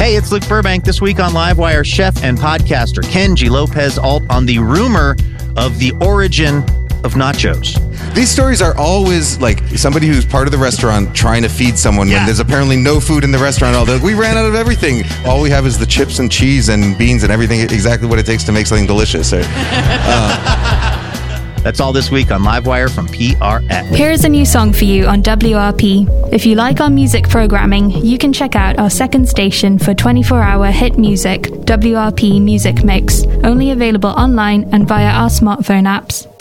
Hey, it's Luke Burbank. This week on Livewire, chef and podcaster Kenji Lopez Alt on the rumor of the origin of nachos. These stories are always like somebody who's part of the restaurant trying to feed someone when there's apparently no food in the restaurant. We ran out of everything. All we have is the chips and cheese and beans and everything, exactly what it takes to make something delicious. That's all this week on Livewire from PRX. Here is a new song for you on WRP. If you like our music programming, you can check out our second station for 24-hour hit music, WRP Music Mix, only available online and via our smartphone apps.